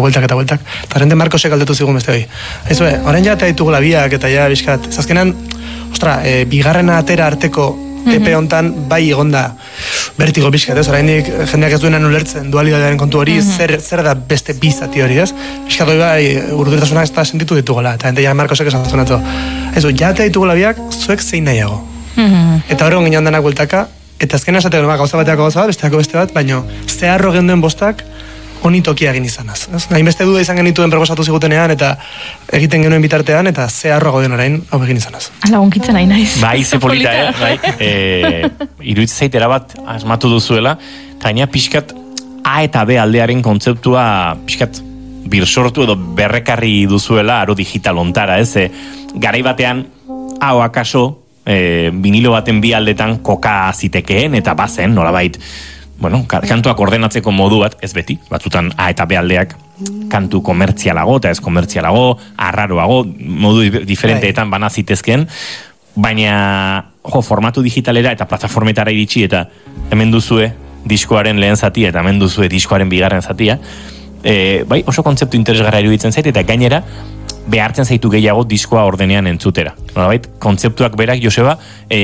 bueltak, eta rente Marcosek aldetu zigun beste hori. Ez orain ja eta ditugula biak, eta ja bizkat, zazkenan, bigarrena atera arteko epe hontan bai egonda bertigo bizkat, ez? Oraindik jendeak ez duenan ulertzen dualidadearen kontu hori, zer da beste bizati hori, ez? Bizkat hori bai urdurtasunak ez da sentitu ditugula, eta ja Marcosek esan zuen atzo. Ez ja eta ditugula biak, zuek zein nahiago. Eta hori onginan denak bueltaka, eta azkena esatea gauza bateako gauza bat, besteako beste bat, baino zeharro genduen bostak honi tokia egin izanaz. Hainbeste duda izan genituen proposatu zigutenean, eta egiten genuen bitartean, eta zeharro gauden orain hau egin izanaz. Ala, onkitzen nahi naiz. Bai, ze polita, bai. Iruditzen zaitera bat asmatu duzuela, eta gaina pixkat A eta B aldearen kontzeptua pixkat birsortu edo berrekarri duzuela aro digital ontara, ez? Garai batean, hau akaso, vinilo baten bi aldetan koka zitekeen, eta bazen, nolabait, kantuak ordenatzeko modu bat, ez beti, batzutan A eta B aldeak kantu komertzialago eta ez komertzialago, arraroago, modu diferenteetan bana zitezken, baina formatu digitalera eta plataformetara iritsi eta hemen duzue diskoaren lehen zatia eta hemen duzue diskoaren bigarren zatia, bai, oso kontzeptu interesgarra iruditzen zait, eta gainera behartzen zaitu gehiago diskoa ordenean entzutera. Nolabait, kontzeptuak berak, Joseba,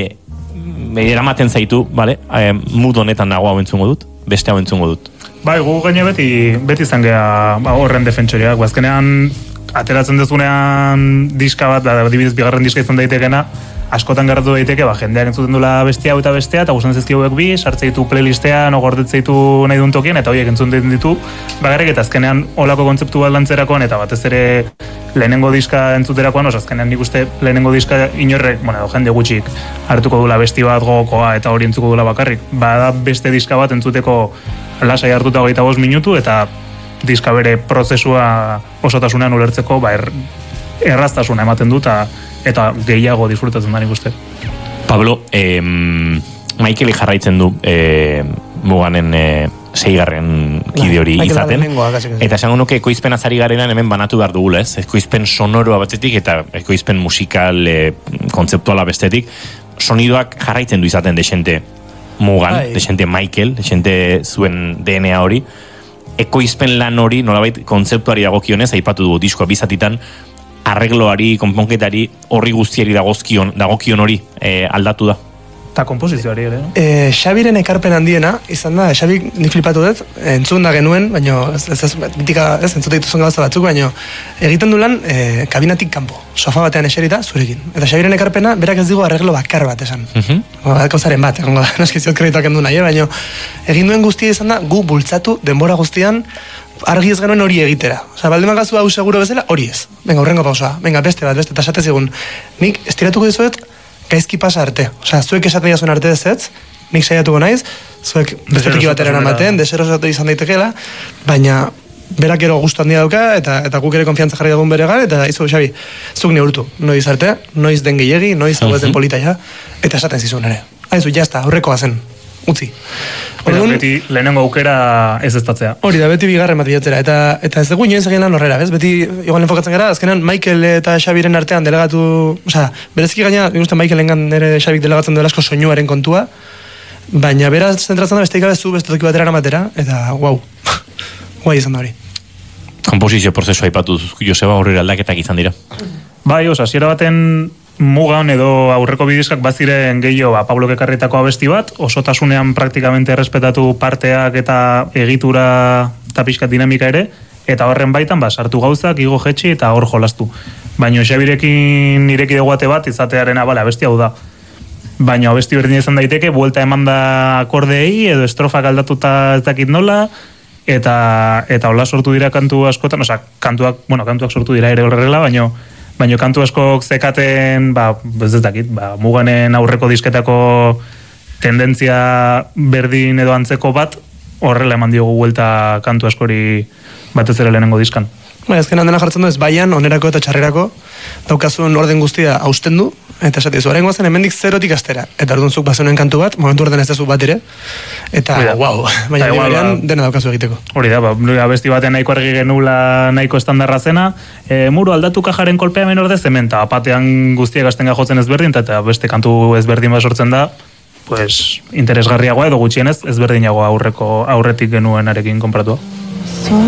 eramaten zaitu, mood honetan nago hau entzungo dut, beste hau entzungo dut. Bai, gu gaine beti izan geha horren defentsoriak. Azkenean, ateratzen dezunean diska bat, adibidez bigarren diska izan daitekena, askotan garratu daiteke, jendeak entzuten dula bestia eta bestea, eta guztan zezkioek bi, sartze ditu playlistean, ogordetzen ditu nahi duen tokien, eta horiek entzuten ditu, bagarrik, eta azkenean olako kontzeptu bat lantzerakoan, eta batez ere lehenengo diska entzuterakoan, azkenean nik uste lehenengo diska inorrek, jende gutxik hartuko dula besti bat gogokoa, eta hori entzuko dula bakarrik, bada beste diska bat entzuteko lasai hartuta 25 minutu, eta diska bere prozesua osotasunean ulertzeko, erraztasuna ematen du, eta gehiago disfrutatzen da nik uste. Pablo, Michaeli jarraitzen du muganen 6. kide hori izaten, eta esango nuke ekoizpen azari garenan hemen banatu behar dugula, ez? Ekoizpen sonoroa batetik eta ekoizpen musikal kontzeptuala bestetik, sonidoak jarraitzen du izaten desente mugan, desente Michael, desente zuen DNA hori, ekoizpen lan hori, nolabait kontzeptuari dagokionez, aipatu dugu diskoa bizatitan, arregloari, konponketari, horri guztiari dagokion hori aldatu da. Eta komposizioari ere. Xabiren ekarpen handiena, izan da, Xabi nik flipatu dut, entzun da genuen, baina entzute dituzun gauza batzuk, baina egiten du lan kabinatik kanpo, sofa batean eserita zurekin. Eta Xabiren ekarpena, berak ez digu arreglo bakar bat esan. Gauzaren bat, egongo da, noskiziot kredituak endu nahi, baina egin duen guztia izan da, gu bultzatu denbora guztian, argi ez genuen hori egitera. Osa, baldeman gazu hau seguro bezala, hori ez. Venga, urrengo pausoa. Venga, beste, eta esate zigun. Nik estiratuko dizuet, gaizki pasa arte. Osa, zuek esaten jazuen arte ez, nik saiatuko naiz, zuek bestetiki batera eramaten, deserosatu izan daitekeela, baina berak ero gustu handia dauka, eta guk ere konfiantza jarri dugun beregan, eta izu, Xabi, zuk neurtu. Noiz arte, noiz den gehiegi, noiz hau ez den polita ja, eta esaten zizun ere. Haizu, jazta, aurrekoa zen. Utzi. Beti lehenengo aukera ez estatzea. Hori da, beti bigarren bat bilatzera. Eta ez dugu inoiz egin lan horrela, bez? Beti igual enfokatzen gara, azkenan Michael eta Xabiren artean delegatu... Osa, bereziki gaina, ikusten Michaelengan nire Xabik delegatzen duela asko soinuaren kontua, baina beraz zentratzen da besteik abezu bestetik batera eramatera, eta guau. Guai izan da hori. Komposizio prozesu aipatu Joseba, horri aldaketak izan dira. Bai, hasiera baten mugan edo aurreko bidizkak baziren gehiago Pablo ekarritako abesti bat, osotasunean praktikamente errespetatu parteak eta egitura eta pixkat dinamika ere, eta horren baitan sartu gauzak, igo jetxi eta hor jolastu. Baina Xabirekin ireki duguate bat izatearen abesti hau da. Baina abesti berdin izan daiteke, buelta eman da akordeei edo estrofak aldatuta ez dakit nola, eta hola sortu dira kantu askotan, kantuak sortu dira ere horrela, baina kantu askok zekaten, ez dakit, muganen aurreko disketako tendentzia berdin edo antzeko bat, horrela eman diogu buelta kantu askori batez ere lehenengo diskan. Ezkenan dena jartzen du ez baian, onerako eta txarrerako, daukazun orden guztia hausten du, eta esatizu, horrengo zen hemendik zerotik astera, eta orduanzuk bazenuen kantu bat, momentu orden ez dezu bat ere, eta wow, baina liberean dena daukazu egiteko. Hori da, abesti batean nahiko argi genula nahiko estandarra zena, muru aldatu kajaren kolpea menor de zementa, apatean guztiak astenga jotzen ezberdin, eta beste kantu ezberdin bat sortzen da, pues, interesgarriagoa edo gutxienez ezberdinagoa aurretik genuenarekin konpratua.